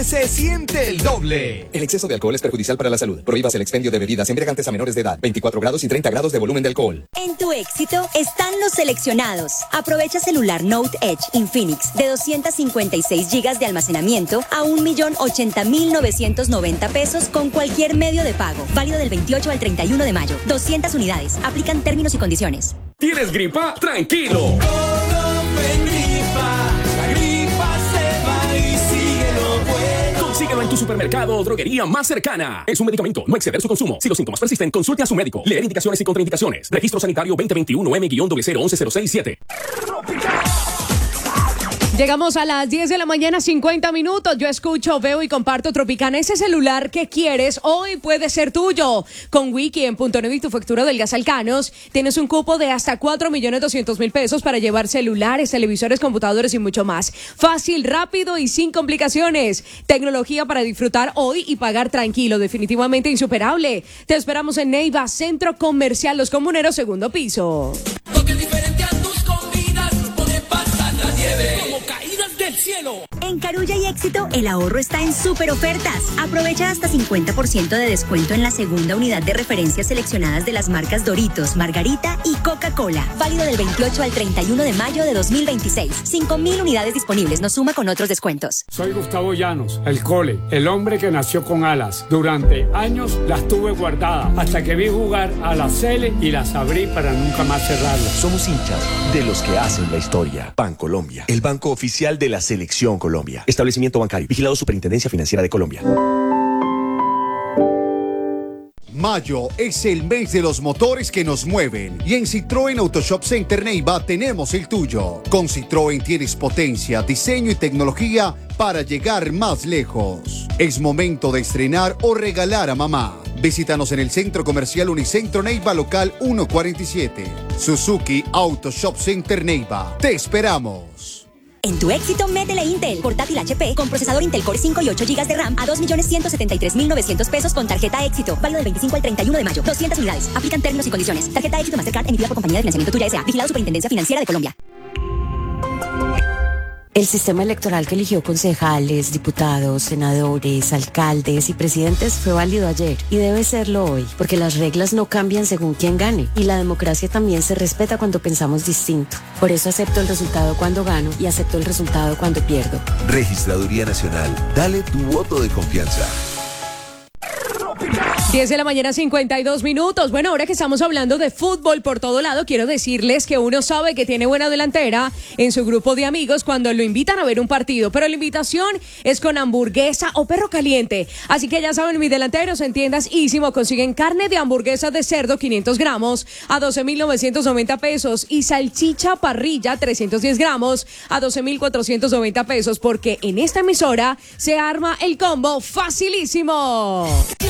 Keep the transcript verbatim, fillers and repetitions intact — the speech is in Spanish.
Se siente el doble. El exceso de alcohol es perjudicial para la salud. Prohíbas el expendio de bebidas embriagantes a menores de edad. veinticuatro grados y treinta grados de volumen de alcohol. En tu éxito están los seleccionados. Aprovecha celular Note Edge Infinix de doscientos cincuenta y seis gigas de almacenamiento a un millón ochenta mil novecientos noventa pesos con cualquier medio de pago. Válido del veintiocho al treinta y uno de mayo. doscientas unidades. Aplican términos y condiciones. ¿Tienes gripa? Tranquilo. Síguelo en tu supermercado o droguería más cercana. Es un medicamento, no exceder su consumo. Si los síntomas persisten, consulte a su médico. Leer indicaciones y contraindicaciones. Registro sanitario veinte veintiuno M cero cero once cero seis siete. Llegamos a las diez de la mañana, cincuenta minutos. Yo escucho, veo y comparto Tropicana. Ese celular que quieres hoy puede ser tuyo. Con Wiki en Punto Nuevo y tu factura del gas Alcanos, tienes un cupo de hasta cuatro millones doscientos mil pesos para llevar celulares, televisores, computadores y mucho más. Fácil, rápido y sin complicaciones. Tecnología para disfrutar hoy y pagar tranquilo. Definitivamente insuperable. Te esperamos en Neiva, Centro Comercial Los Comuneros, segundo piso. Porque diferente a tus comidas, puede pasar la nieve como caídas del cielo. En Carulla y Éxito, el ahorro está en super ofertas. Aprovecha hasta cincuenta por ciento de descuento en la segunda unidad de referencias seleccionadas de las marcas Doritos, Margarita y Coca-Cola. Válido del veintiocho al treinta y uno de mayo de dos mil veintiséis. cinco mil unidades disponibles. Nos suma con otros descuentos. Soy Gustavo Llanos, el Cole, el hombre que nació con alas. Durante años las tuve guardadas hasta que vi jugar a la Cele y las abrí para nunca más cerrarlas. Somos hinchas de los que hacen la historia. Bancolombia, el banco oficial de la Selección Colombia. Establecimiento bancario, vigilado Superintendencia Financiera de Colombia. Mayo es el mes de los motores que nos mueven y en Citroën Autoshop Center Neiva tenemos el tuyo. Con Citroën tienes potencia, diseño y tecnología para llegar más lejos. Es momento de estrenar o regalar a mamá. Visítanos en el Centro Comercial Unicentro Neiva Local ciento cuarenta y siete. Suzuki Autoshop Center Neiva. Te esperamos. En tu éxito, métele Intel. Portátil H P con procesador Intel Core cinco y ocho gigas de RAM a dos millones ciento setenta y tres mil novecientos pesos con tarjeta Éxito. Válido del veinticinco al treinta y uno de mayo. doscientas unidades. Aplican términos y condiciones. Tarjeta Éxito Mastercard emitida por Compañía de Financiamiento Tuya S A. Vigilado Superintendencia Financiera de Colombia. El sistema electoral que eligió concejales, diputados, senadores, alcaldes y presidentes fue válido ayer y debe serlo hoy, porque las reglas no cambian según quién gane y la democracia también se respeta cuando pensamos distinto. Por eso acepto el resultado cuando gano y acepto el resultado cuando pierdo. Registraduría Nacional, dale tu voto de confianza. diez de la mañana, cincuenta y dos minutos. Bueno, ahora que estamos hablando de fútbol por todo lado, quiero decirles que uno sabe que tiene buena delantera en su grupo de amigos cuando lo invitan a ver un partido, pero la invitación es con hamburguesa o perro caliente. Así que ya saben, mis delanteros, en tiendas Ísimo consiguen carne de hamburguesa de cerdo quinientos gramos a doce mil novecientos noventa pesos y salchicha parrilla trescientos diez gramos a doce mil cuatrocientos noventa pesos, porque en esta emisora se arma el combo facilísimo.